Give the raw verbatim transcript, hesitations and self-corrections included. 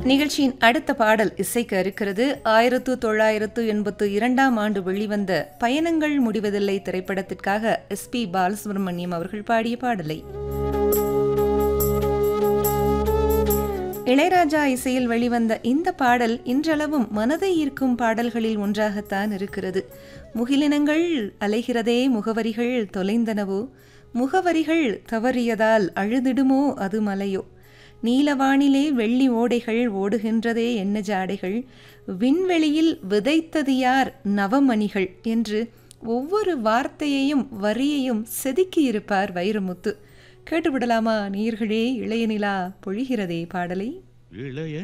நிகழ்ச்சியின் அடுத்த பாடல் இசைக்க இருக்கிறது. ஆயிரத்து தொள்ளாயிரத்து எண்பத்து இரண்டாம் ஆண்டு வெளிவந்த பயணங்கள் முடிவதில்லை திரைப்படத்திற்காக எஸ் பி பாலசுப்ரமணியம் அவர்கள் பாடிய பாடலை இளையராஜா இசையில் வெளிவந்த இந்த பாடல் இன்றளவும் மனதை ஈர்க்கும் பாடல்களில் ஒன்றாகத்தான் இருக்கிறது. முகிலினங்கள் அலைகிறதே, முகவரிகள் தொலைந்தனவோ, முகவரிகள் தவறியதால் அழுதிடுமோ அது மலையோ, நீலவானிலே வெள்ளி ஓடைகள் ஓடுகின்றதே என்ன ஜாடைகள், விண்வெளியில் விதைத்தது யார் நவமணிகள் என்று ஒவ்வொரு வார்த்தையையும் வரியையும் செதுக்கியிருப்பார் வைரமுத்து. கேட்டுவிடலாமா நேயர்களே? இளைய நிலா பொழிகிறதே பாடலை. இளைய